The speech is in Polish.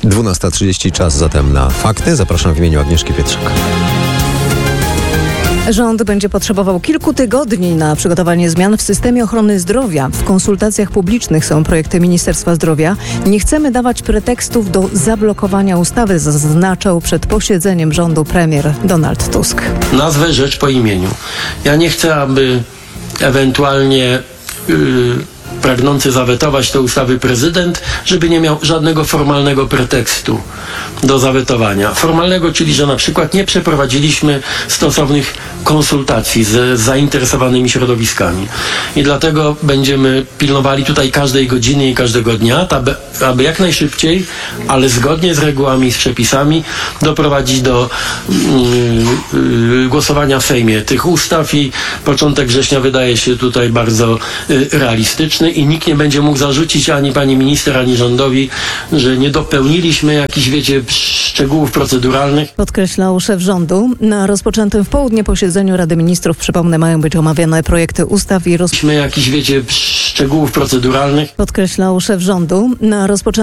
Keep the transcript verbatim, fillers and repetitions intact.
dwunasta trzydzieści, czas zatem na fakty. Zapraszam w imieniu Agnieszki Pietrzak. Rząd będzie potrzebował kilku tygodni na przygotowanie zmian w systemie ochrony zdrowia. W konsultacjach publicznych są projekty Ministerstwa Zdrowia. Nie chcemy dawać pretekstów do zablokowania ustawy, zaznaczał przed posiedzeniem rządu premier Donald Tusk. Nazwę rzecz po imieniu. Ja nie chcę, aby ewentualnie yy, pragnący zawetować te ustawy prezydent, żeby nie miał żadnego formalnego pretekstu do zawetowania. Formalnego, czyli że na przykład nie przeprowadziliśmy stosownych konsultacji z zainteresowanymi środowiskami. I dlatego będziemy pilnowali tutaj każdej godziny i każdego dnia, aby, aby jak najszybciej, ale zgodnie z regułami i z przepisami doprowadzić do yy, yy, głosowania w Sejmie tych ustaw i początek września wydaje się tutaj bardzo yy, realistyczny i nikt nie będzie mógł zarzucić ani pani minister, ani rządowi, że nie dopełniliśmy jakichś, wiecie, szczegółów proceduralnych. Podkreślał szef rządu. Na rozpoczętym w południe posiedzeniu Rady Ministrów, przypomnę, mają być omawiane projekty ustaw i roz... jakichś, wiecie, szczegółów proceduralnych. Podkreślał szef rządu. Na rozpoczętym